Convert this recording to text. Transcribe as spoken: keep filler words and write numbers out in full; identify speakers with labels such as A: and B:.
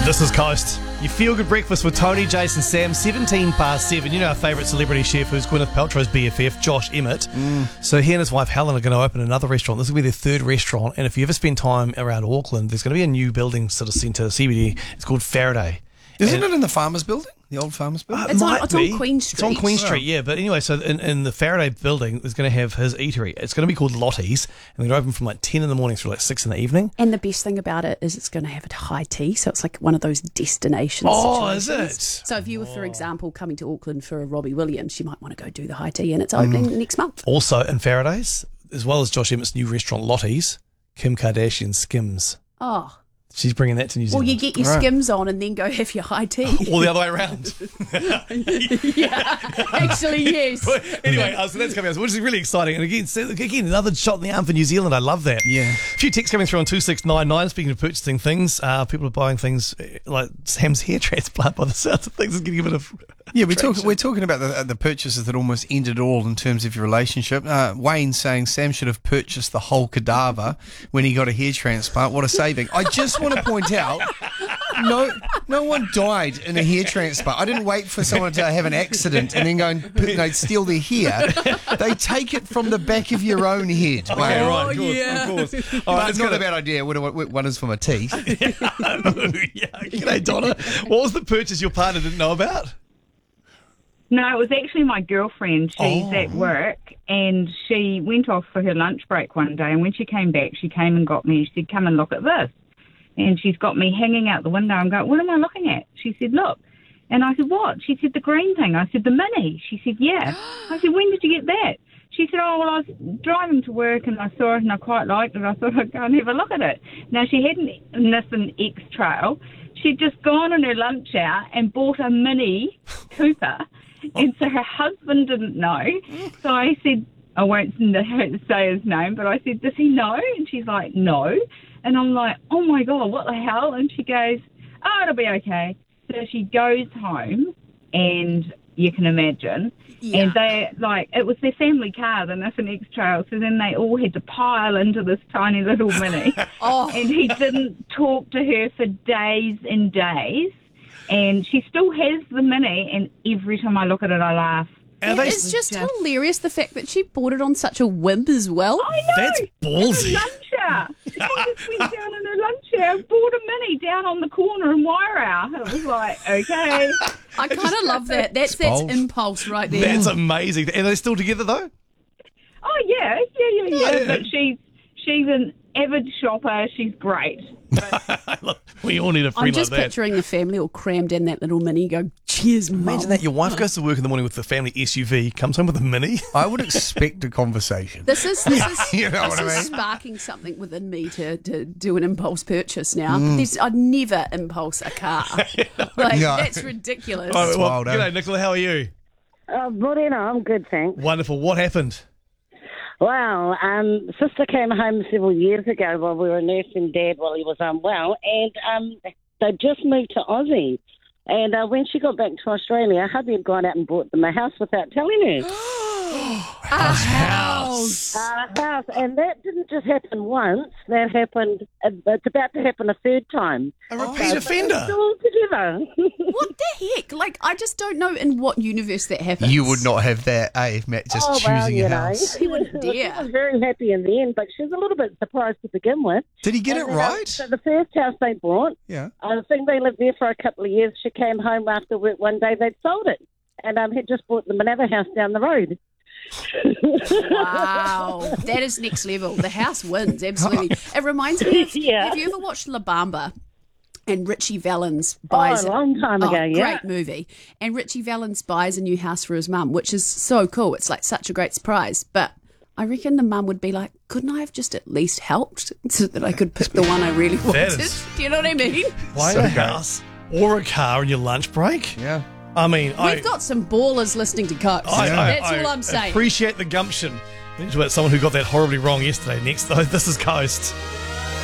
A: This is Coast. You feel good breakfast with Tony, Jason, Sam, seventeen past seven. You know our favourite celebrity chef who's Gwyneth Paltrow's B F F, Josh Emmett. Mm. So he and his wife Helen are going to open another restaurant. This will be their third restaurant. And if you ever spend time around Auckland, there's going to be a new building sort of centre, C B D. It's called Faraday.
B: Isn't
A: and
B: it in the Farmers Building? The old Farmers Building?
A: Uh,
C: it's,
A: on,
C: on, it's on Queen Street.
A: It's on Queen Street, yeah. But anyway, so in, in the Faraday building, there's going to have his eatery. It's going to be called Lottie's, and they're going to open from like ten in the morning through like six in the evening.
C: And the best thing about it is it's going to have a high tea, so it's like one of those destination
A: Oh,
C: situations.
A: is it?
C: So if you were, for example, coming to Auckland for a Robbie Williams, you might want to go do the high tea, and it's opening mm. next month.
A: Also in Faraday's, as well as Josh Emmett's new restaurant Lottie's, Kim Kardashian Skims.
C: Oh.
A: She's bringing that to New Zealand.
C: Well, you get your right. Skims on and then go have your high tea.
A: Or the other way around.
C: Yeah, actually, yes.
A: But anyway, uh, so that's coming out, which is really exciting. And again, so, again, another shot in the arm for New Zealand. I love that.
B: Yeah.
A: A few texts coming through on two six nine nine. Speaking of purchasing things, uh, people are buying things like Sam's hair transplant by the sounds of things. It's getting a bit of
B: Yeah, we're, talk, we're talking about the, the purchases that almost ended all in terms of your relationship. Uh, Wayne saying Sam should have purchased the whole cadaver when he got a hair transplant. What a saving. I just want to point out, no no one died in a hair transplant. I didn't wait for someone to have an accident and then go and you know, steal their hair. They take it from the back of your own head.
A: Okay,
B: Wayne.
A: right, of course,
C: yeah.
A: of course. All
B: But
A: right,
B: it's not a bad idea. One, one is for my teeth.
A: yeah, g'day, Donna. What was the purchase your partner didn't know about?
D: No, it was actually my girlfriend. She's
A: Oh.
D: at work and she went off for her lunch break one day, and when she came back, she came and got me and she said, come and look at this. And she's got me hanging out the window. I'm going, what am I looking at? She said, look. And I said, what? She said, the green thing. I said, the Mini. She said, yeah. I said, when did you get that? She said, oh, well, I was driving to work and I saw it and I quite liked it. I thought I'd go and have a look at it. Now, she hadn't Nissan X-Trail. She'd just gone on her lunch hour and bought a Mini Cooper. And so her husband didn't know. So I said, I won't say his name, but I said, does he know? And she's like, no. And I'm like, oh, my God, what the hell? And she goes, oh, it'll be okay. So she goes home, and you can imagine. Yeah. And they, like, it was their family car, the Nissan X-Trail. So then they all had to pile into this tiny little Mini.
C: Oh.
D: And he didn't talk to her for days and days. And she still has the Mini, and every time I look at it, I laugh.
C: Yeah, it's just yeah. hilarious, the fact that she bought it on such a whim as well.
D: I know.
A: That's ballsy.
D: Lunch hour. She just went down in her lunch hour, bought a Mini down on the corner in Wairau. It was like, okay.
C: I kind of love that. That's that's impulse right there.
A: That's amazing. Are they still together, though?
D: Oh, yeah. Yeah, yeah, yeah.
A: yeah.
D: But she's, she's an avid shopper. She's great.
A: Look, we all need a friend
C: I'm just
A: like that.
C: picturing the family all crammed in that little Mini go, cheers, Mum.
A: Imagine that. Your wife goes to work in the morning with the family S U V, comes home with a Mini.
B: I would expect a conversation.
C: This is this is,
B: You know
C: this
B: what I
C: is
B: mean?
C: sparking something within me to, to do an impulse purchase now. There's, I'd never impulse a car. Like,
B: No.
C: That's ridiculous.
A: Oh, well,
B: wild, eh?
A: g'day, Nicola. How are you?
E: Uh, Morena, I'm good, thanks.
A: Wonderful. What happened?
E: Well, um, sister came home several years ago while we were nursing Dad while he was unwell, and um, they just moved to Aussie. And uh, when she got back to Australia, hubby had gone out and bought them a house without telling her.
C: A house.
E: A house, and that didn't just happen once. That happened. Uh, it's about to happen a third time.
A: A repeat offender.
E: It's all together.
C: What the heck? Like, I just don't know in what universe that happens.
B: You would not have that, eh, Matt, just
E: oh,
B: choosing
E: well, you
B: a
E: know.
B: house.
C: He wouldn't
E: She
C: dare.
E: was very happy in the end, but she was a little bit surprised to begin with.
B: Did he get
E: And
B: it
E: then, uh,
B: right?
E: So the first house they bought,
B: Yeah.
E: I think they lived there for a couple of years. She came home after work one day. They'd sold it, and um, had just bought them another house down the road.
C: Wow, that is next level. The house wins, absolutely. It reminds me of,
E: Yeah.
C: have you ever watched La Bamba? And Richie Valens buys
E: Oh, a long time
C: oh,
E: ago, yeah.
C: great movie. And Richie Valens buys a new house for his mum, which is so cool. It's like such a great surprise. But I reckon the mum would be like, couldn't I have just at least helped so that I could pick the one I really wanted?
A: is-
C: Do you know what I mean?
A: Why
B: So
A: a
B: great.
A: house or a car in your lunch break?
B: Yeah.
A: I mean, I,
C: We've got some ballers listening to Coast.
A: I, I,
C: That's
A: I
C: all I'm saying.
A: appreciate the gumption. Think about someone who got that horribly wrong yesterday. Next, though, this is Coast.